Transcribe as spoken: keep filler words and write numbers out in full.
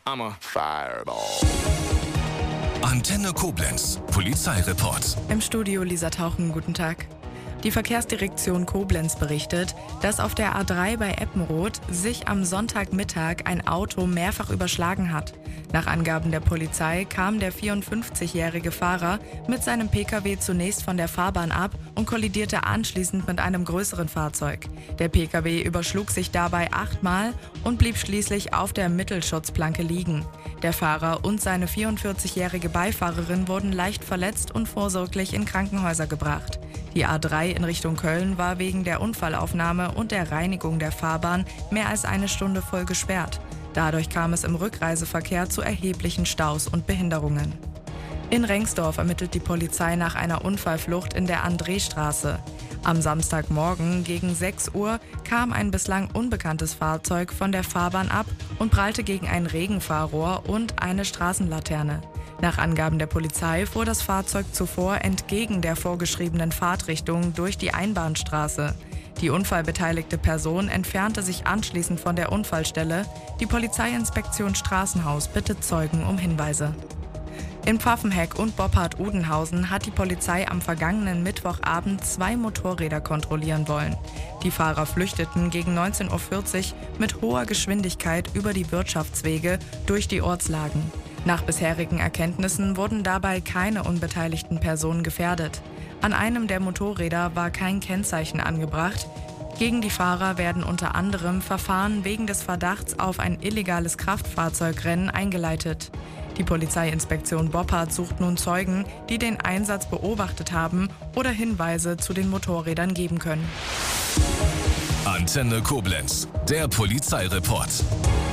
I'm a fireball. Antenne Koblenz, Polizeireport. Im Studio Lisa Tauchen, guten Tag. Die Verkehrsdirektion Koblenz berichtet, dass auf der A drei bei Eppenroth sich am Sonntagmittag ein Auto mehrfach überschlagen hat. Nach Angaben der Polizei kam der vierundfünfzigjährige Fahrer mit seinem Pkw zunächst von der Fahrbahn ab und kollidierte anschließend mit einem größeren Fahrzeug. Der Pkw überschlug sich dabei achtmal und blieb schließlich auf der Mittelschutzplanke liegen. Der Fahrer und seine vierundvierzigjährige Beifahrerin wurden leicht verletzt und vorsorglich in Krankenhäuser gebracht. Die A drei in Richtung Köln war wegen der Unfallaufnahme und der Reinigung der Fahrbahn mehr als eine Stunde voll gesperrt. Dadurch kam es im Rückreiseverkehr zu erheblichen Staus und Behinderungen. In Rengsdorf ermittelt die Polizei nach einer Unfallflucht in der Andrestraße. Am Samstagmorgen gegen sechs Uhr kam ein bislang unbekanntes Fahrzeug von der Fahrbahn ab und prallte gegen ein Regenfahrrohr und eine Straßenlaterne. Nach Angaben der Polizei fuhr das Fahrzeug zuvor entgegen der vorgeschriebenen Fahrtrichtung durch die Einbahnstraße. Die unfallbeteiligte Person entfernte sich anschließend von der Unfallstelle. Die Polizeiinspektion Straßenhaus bittet Zeugen um Hinweise. In Pfaffenheck und Boppard-Udenhausen hat die Polizei am vergangenen Mittwochabend zwei Motorräder kontrollieren wollen. Die Fahrer flüchteten gegen neunzehn Uhr vierzig mit hoher Geschwindigkeit über die Wirtschaftswege durch die Ortslagen. Nach bisherigen Erkenntnissen wurden dabei keine unbeteiligten Personen gefährdet. An einem der Motorräder war kein Kennzeichen angebracht. Gegen die Fahrer werden unter anderem Verfahren wegen des Verdachts auf ein illegales Kraftfahrzeugrennen eingeleitet. Die Polizeiinspektion Boppard sucht nun Zeugen, die den Einsatz beobachtet haben oder Hinweise zu den Motorrädern geben können. Antenne Koblenz, der Polizeireport.